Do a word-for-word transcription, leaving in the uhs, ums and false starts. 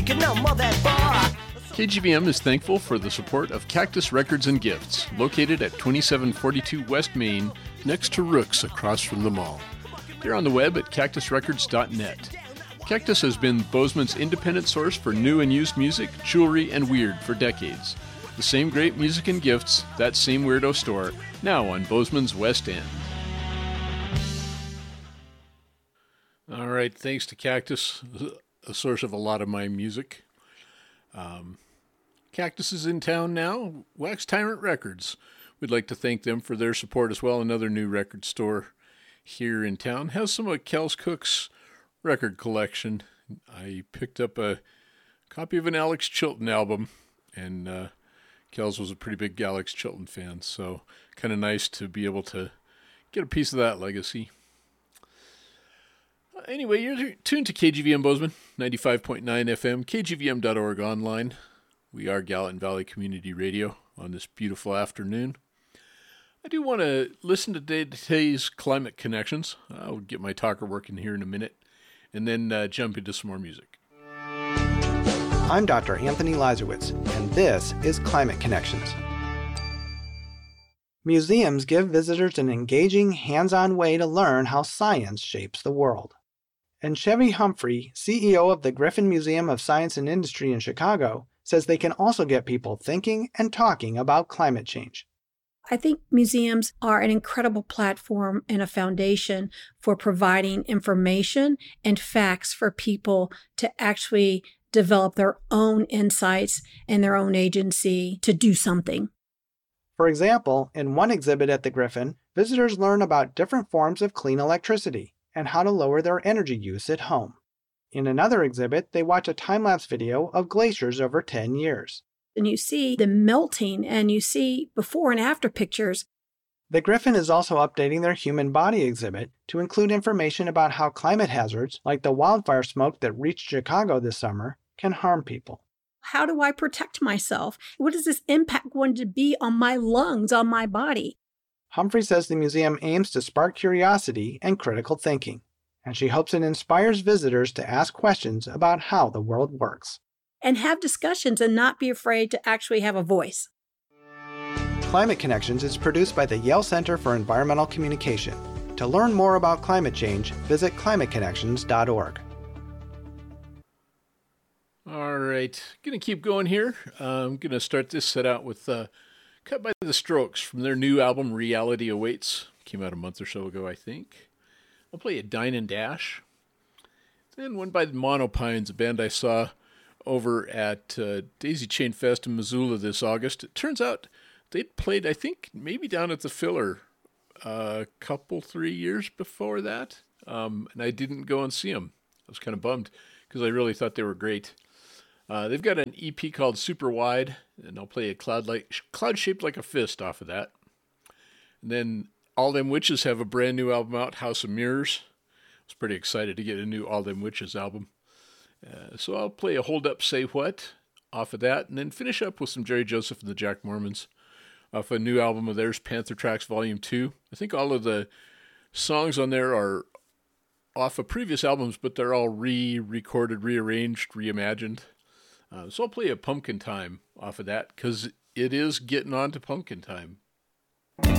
can numb all that bar. K G V M is thankful for the support of Cactus Records and Gifts, located at twenty-seven forty-two West Main, next to Rook's across from the mall. They're on the web at cactus records dot net. Cactus has been Bozeman's independent source for new and used music, jewelry, and weird for decades. The same great music and gifts, that same weirdo store, now on Bozeman's West End. All right, thanks to Cactus, a source of a lot of my music. Um, Cactus is in town now, Wax Tyrant Records. We'd like to thank them for their support as well. Another new record store here in town has some of Kels Cook's record collection. I picked up a copy of an Alex Chilton album, and uh, Kels was a pretty big Alex Chilton fan, so kind of nice to be able to get a piece of that legacy. Uh, anyway, you're tuned to K G V M Bozeman, ninety-five point nine F M, K G V M dot org online. We are Gallatin Valley Community Radio on this beautiful afternoon. I do want to listen to today's Climate Connections. I'll get my talker working here in a minute, and then uh, jump into some more music. I'm Doctor Anthony Lazarowitz, and this is Climate Connections. Museums give visitors an engaging, hands-on way to learn how science shapes the world. And Chevy Humphrey, C E O of the Griffin Museum of Science and Industry in Chicago, says they can also get people thinking and talking about climate change. I think museums are an incredible platform and a foundation for providing information and facts for people to actually develop their own insights and their own agency to do something. For example, in one exhibit at the Griffin, visitors learn about different forms of clean electricity and how to lower their energy use at home. In another exhibit, they watch a time-lapse video of glaciers over ten years. And you see the melting, and you see before and after pictures. The Griffin is also updating their human body exhibit to include information about how climate hazards, like the wildfire smoke that reached Chicago this summer, can harm people. How do I protect myself? What is this impact going to be on my lungs, on my body? Humphrey says the museum aims to spark curiosity and critical thinking, and she hopes it inspires visitors to ask questions about how the world works. And have discussions and not be afraid to actually have a voice. Climate Connections is produced by the Yale Center for Environmental Communication. To learn more about climate change, visit climate connections dot org. All right, going to keep going here. Uh, I'm going to start this set out with uh, Cut by the Strokes from their new album, Reality Awaits. Came out a month or so ago, I think. I'll play a Dine and Dash. Then one by the Monopines, a band I saw over at uh, Daisy Chain Fest in Missoula this August. It turns out they'd played, I think, maybe down at the Filler a couple, three years before that. Um, and I didn't go and see them. I was kind of bummed because I really thought they were great. Uh, they've got an E P called Super Wide, and I'll play a cloud like cloud shaped like a fist off of that. And then All Them Witches have a brand new album out, House of Mirrors. I was pretty excited to get a new All Them Witches album. Uh, so I'll play a Hold Up, Say What off of that, and then finish up with some Jerry Joseph and the Jack Mormons off a new album of theirs, Panther Tracks Volume two. I think all of the songs on there are off of previous albums, but they're all re-recorded, rearranged, reimagined. Uh, so I'll play a Pumpkin Time off of that, because it is getting on to pumpkin time.